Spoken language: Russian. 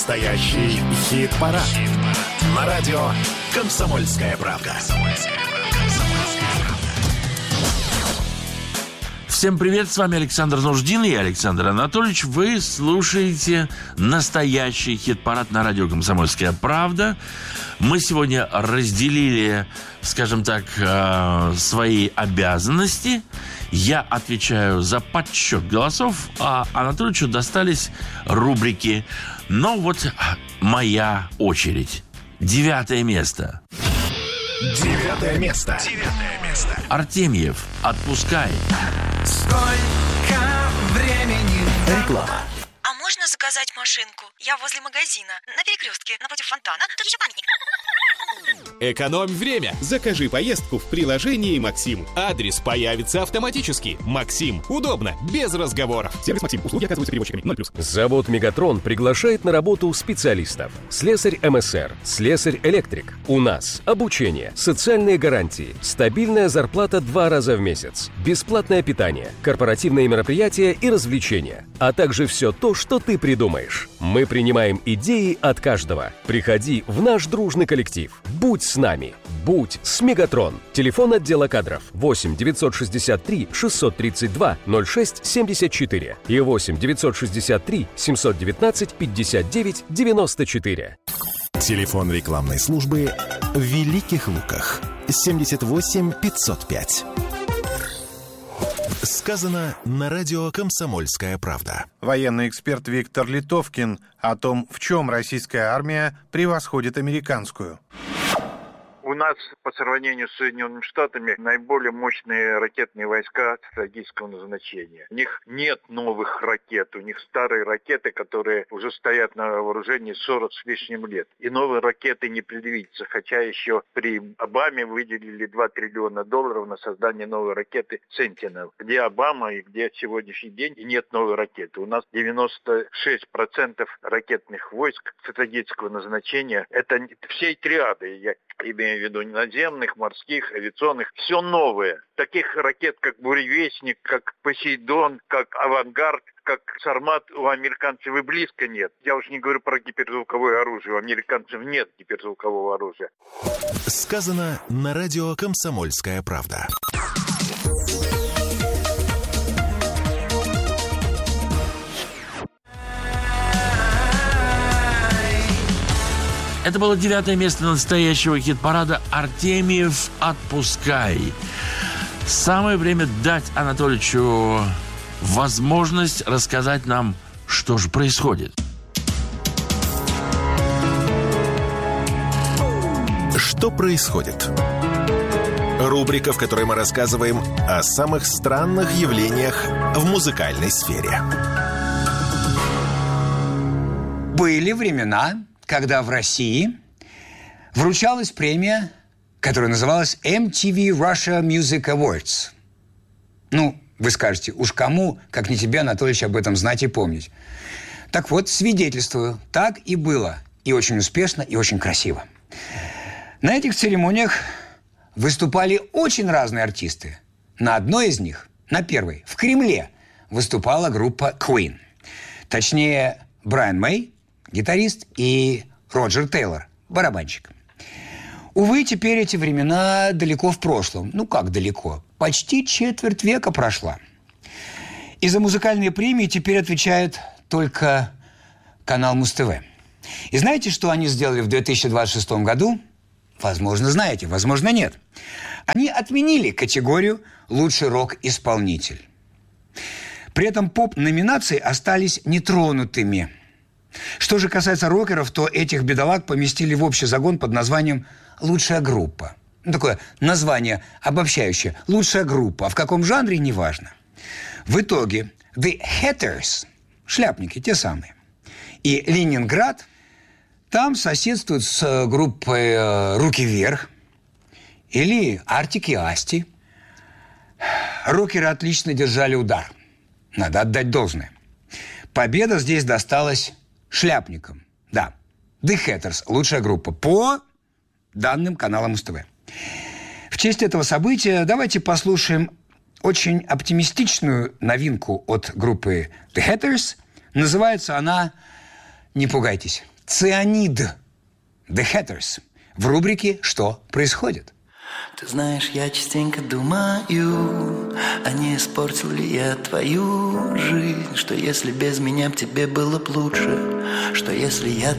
Настоящий хит-парад. На радио «Комсомольская правда». Всем привет, с вами Александр Нуждин и Александр Анатольевич. Вы слушаете настоящий хит-парад на радио «Комсомольская правда». Мы сегодня разделили, скажем так, свои обязанности. Я отвечаю за подсчет голосов, а Анатольевичу достались рубрики. Но вот моя очередь. 9 место. 9 место. Артемьев, «Отпускай». Сколько времени? Реклама. А можно заказать машинку? Я возле магазина, на перекрестке, напротив фонтана. Тут еще памятник. Экономь время. Закажи поездку в приложении «Максим». Адрес появится автоматически. «Максим». Удобно, без разговоров. Сервис «Максим». Услуги оказываются перевозчиками. 0+. Завод «Мегатрон» приглашает на работу специалистов. Слесарь МСР, слесарь-электрик. У нас обучение, социальные гарантии, стабильная зарплата 2 раза в месяц, бесплатное питание, корпоративные мероприятия и развлечения, а также все то, что ты придумаешь. Мы принимаем идеи от каждого. Приходи в наш дружный коллектив. Будь с нами. Будь с «Мегатрон». Телефон отдела кадров 8 963 632 06 74 и 8 963 719 59 94. Телефон рекламной службы в Великих Луках. 78 505. Сказано на радио «Комсомольская правда». Военный эксперт Виктор Литовкин о том, в чем российская армия превосходит американскую. У нас по сравнению с Соединенными Штатами наиболее мощные ракетные войска стратегического назначения. У них нет новых ракет, у них старые ракеты, которые уже стоят на вооружении 40 с лишним лет. И новые ракеты не предвидится, хотя еще при Обаме выделили $2 триллиона на создание новой ракеты Sentinel. Где Обама и где сегодняшний день, и нет новой ракеты. У нас 96% ракетных войск стратегического назначения, это всей триады, я имею в виду наземных, морских, авиационных, все новое. Таких ракет, как «Буревестник», как «Посейдон», как «Авангард», как «Сармат» у американцев и близко нет. Я уж не говорю про гиперзвуковое оружие. У американцев нет гиперзвукового оружия. Сказано на радио «Комсомольская правда». Это было 9 место настоящего хит-парада. Артемьев, «Отпускай». Самое время дать Анатольевичу возможность рассказать нам, что же происходит. Что происходит? Рубрика, в которой мы рассказываем о самых странных явлениях в музыкальной сфере. Были времена, когда в России вручалась премия, которая называлась MTV Russia Music Awards. Ну, вы скажете, уж кому, как не тебе, Анатольевич, об этом знать и помнить. Так вот, свидетельствую, так и было. И очень успешно, и очень красиво. На этих церемониях выступали очень разные артисты. На одной из них, на первой, в Кремле, выступала группа Queen. Точнее, Брайан Мэй, гитарист, и Роджер Тейлор, барабанщик. Увы, теперь эти времена далеко в прошлом. Ну, как далеко? Почти четверть века прошла. И за музыкальные премии теперь отвечает только канал Муз-ТВ. И знаете, что они сделали в 2026 году? Возможно, знаете, возможно, нет. Они отменили категорию «Лучший рок-исполнитель». При этом поп-номинации остались нетронутыми. Что же касается рокеров, то этих бедолаг поместили в общий загон под названием «Лучшая группа». Ну, такое название обобщающее. «Лучшая группа». А в каком жанре – неважно. В итоге The Hatters, шляпники, те самые, и Ленинград там соседствуют с группой «Руки вверх» или «Артик и Асти». Рокеры отлично держали удар. Надо отдать должное. Победа здесь досталась шляпникам. Да, The Hatters – лучшая группа по данным канала Муз-ТВ. В честь этого события давайте послушаем очень оптимистичную новинку от группы The Hatters. Называется она, не пугайтесь, Цианид. The Hatters. В рубрике «Что происходит?». Ты знаешь, я частенько думаю, а не испортил ли я твою жизнь? Что если без меня б тебе было б лучше? Что если я